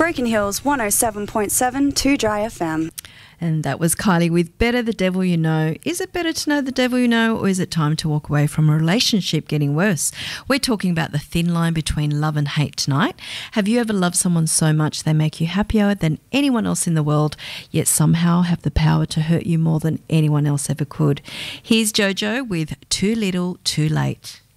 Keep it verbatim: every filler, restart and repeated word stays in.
Broken Hills one oh seven point seven, two Dry F M. And that was Kylie with Better the Devil You Know. Is it better to know the devil you know, or is it time to walk away from a relationship getting worse? We're talking about the thin line between love and hate tonight. Have you ever loved someone so much they make you happier than anyone else in the world, yet somehow have the power to hurt you more than anyone else ever could? Here's Jojo with Too Little, Too Late.